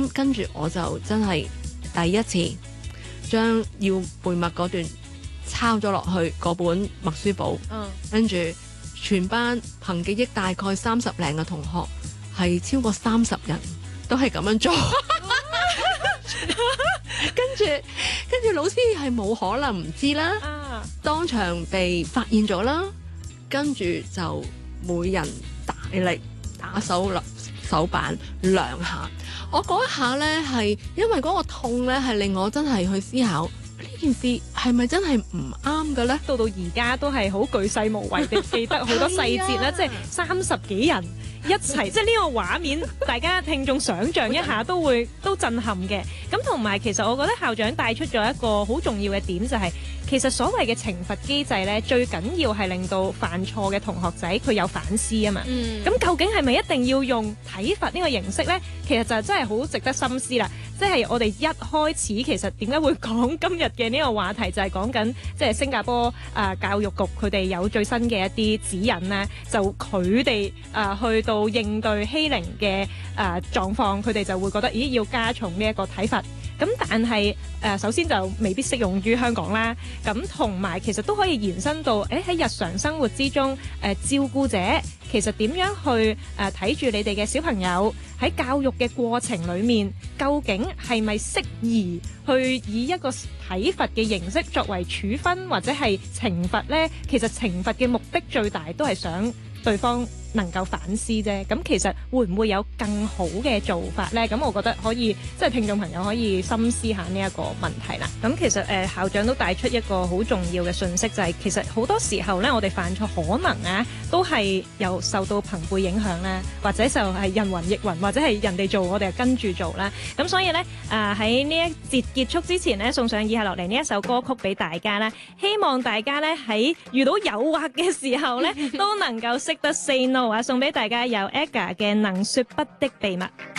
咁跟住我就真係第一次將要背默嗰段抄咗落去嗰本默書簿，跟住全班憑記憶大概30零嘅同學，係超過30人都係咁樣做。跟住老師係冇可能唔知啦，當場被發現咗啦，跟住就每人大力打手板2下。我嗰一下呢，係因為嗰個痛呢，係令我真係去思考呢件事係咪真係唔啱嘅呢？ 到而家都係好巨細無遺地記得好多細節啦，即係30幾人一齊，即係呢個畫面，大家聽眾想像一下都震撼嘅。咁同埋其實我覺得校長帶出咗一個好重要嘅點，就係其實所謂嘅懲罰機制呢，最緊要係令到犯錯嘅同學仔佢有反思啊嘛。咁究竟係咪一定要用體罰呢個形式呢？其實就真係好值得深思啦。即係我哋一開始其實點解會講今日嘅呢個話題，就係講緊即係新加坡教育局佢哋有最新嘅一啲指引咧，就佢哋去到應對欺凌嘅狀況，佢哋就會覺得咦要加重呢一個體罰。咁但係首先就未必適用於香港啦。咁同埋其實都可以延伸到喺日常生活之中照顧者其實點樣去睇住你哋嘅小朋友喺教育嘅過程裡面，究竟係咪適宜去以一個體罰嘅形式作為處分或者係懲罰呢？其實懲罰嘅目的最大都係想對方能夠反思啫，咁其實會唔會有更好嘅做法呢？咁我覺得可以，即係聽眾朋友可以深思下呢一個問題啦。咁其實校長都帶出一個好重要嘅訊息，就係其實好多時候呢，我哋犯錯可能都係有受到朋輩影響啦，或者就係人云亦云，或者係人哋做我哋就跟住做啦。咁所以呢，喺呢一節結束之前呢，送上以下落嚟呢一首歌曲俾大家啦，希望大家呢喺遇到誘惑嘅時候呢，都能夠識得 say no。送俾大家有 AGA 嘅能說不的秘密。